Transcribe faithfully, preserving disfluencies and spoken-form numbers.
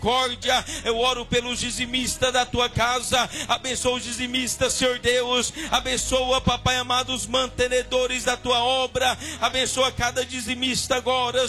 misericórdia. Eu oro pelos dizimistas da tua casa. Abençoa os dizimistas, Senhor Deus. Abençoa, papai amado, os mantenedores da tua obra. Abençoa cada dizimista agora,